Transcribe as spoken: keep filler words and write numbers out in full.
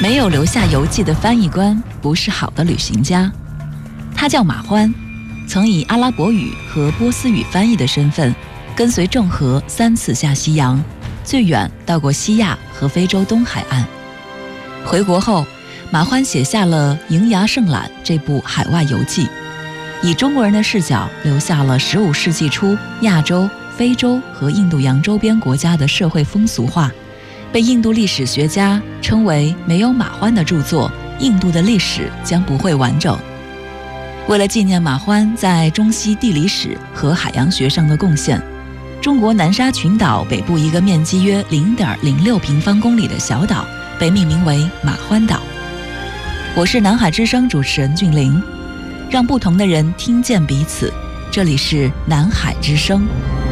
没有留下游记的翻译官不是好的旅行家。他叫马欢，曾以阿拉伯语和波斯语翻译的身份，跟随郑和三次下西洋，最远到过西亚和非洲东海岸。回国后，马欢写下了《瀛涯胜览》这部海外游记，以中国人的视角留下了十五世纪初亚洲、非洲和印度洋周边国家的社会风俗化，被印度历史学家称为没有马欢的著作，印度的历史将不会完整。为了纪念马欢在中西地理史和海洋学上的贡献，中国南沙群岛北部一个面积约 零点零六平方公里的小岛被命名为马欢岛。我是南海之声主持人俊玲，让不同的人听见彼此。这里是南海之声。